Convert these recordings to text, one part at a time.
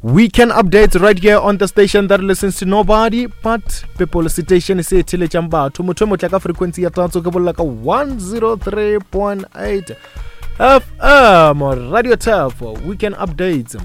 Weekend updates right here on the station that listens to nobody but people. Station is Tile Chamba. Tumutumo Taka frequency at like a 103.8 FM or Radio Turf. Weekend updates.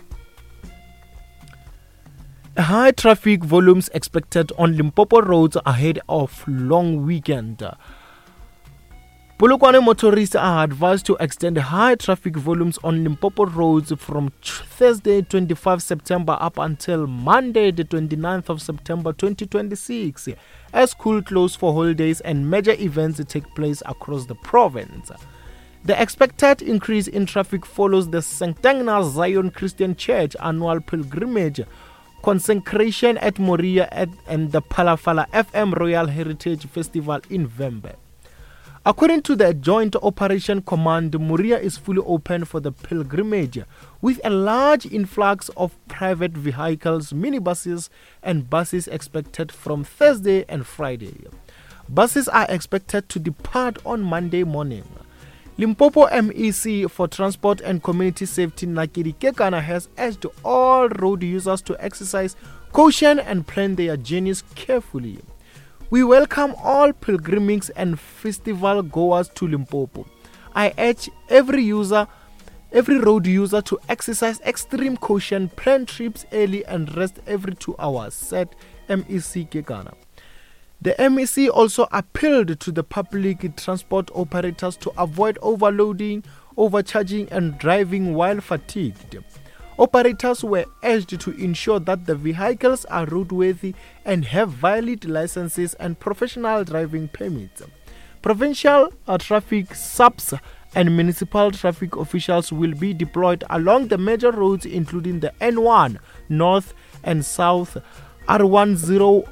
High traffic volumes expected on Limpopo roads ahead of long weekend. Polokwane motorists are advised to extend high traffic volumes on Limpopo roads from Thursday 25 September up until Monday the 29th of September 2026 as school closed for holidays and major events take place across the province. The expected increase in traffic follows the St. Agnes Zion Christian Church annual pilgrimage consecration at Moria and the Palafala FM Royal Heritage Festival in Vembe. According to the Joint Operation Command, Moria is fully open for the pilgrimage, with a large influx of private vehicles, minibuses, and buses expected from Thursday and Friday. Buses are expected to depart on Monday morning. Limpopo MEC for Transport and Community Safety Nakiri Kekana has urged all road users to exercise caution and plan their journeys carefully. We welcome all pilgrims and festival goers to Limpopo. I urge every road user to exercise extreme caution, plan trips early and rest every 2 hours, said MEC Kekana. The MEC also appealed to the public transport operators to avoid overloading, overcharging and driving while fatigued. Operators were urged to ensure that the vehicles are roadworthy and have valid licenses and professional driving permits. Provincial traffic subs and municipal traffic officials will be deployed along the major roads including the N1, North and South, R101,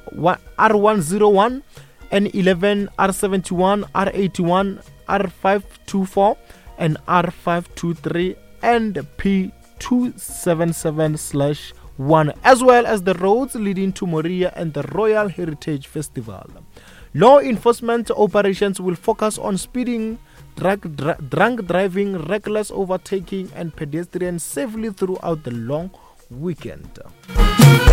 N11, R71, R81, R524 and R523 and P277/1, as well as the roads leading to Moria and the Royal Heritage Festival. Law enforcement operations will focus on speeding, drunk driving, reckless overtaking and pedestrians safely throughout the long weekend.